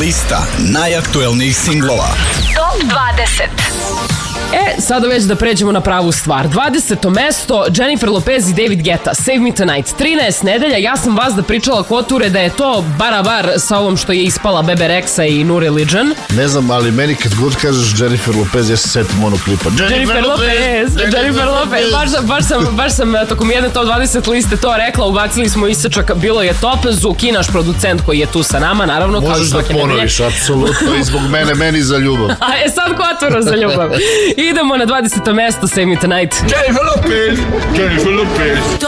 Lista najaktuelnijih singlova. Top 20. Sada već da pređemo na pravu stvar. 20. mesto, Jennifer Lopez i David Guetta, Save Me Tonight. 13 nedelja, ja sam vas da pričala Koture da je to barabar sa ovom što je ispala Bebe Rexha i New Religion. Ne znam, ali meni kad god kažeš Jennifer Lopez, ja se setim onog klipa. Jennifer Lopez. Baš sam tokom jedne top 20 liste to rekla, ubacili smo isečak, bilo je top. Zuki, naš producent koji je tu sa nama, naravno. Možeš da ponoviš, apsolutno, i zbog meni za ljubav. Sad Kotura za ljubav. Idemo na 20. mesto, Save Me Tonight. Jennifer Lopez.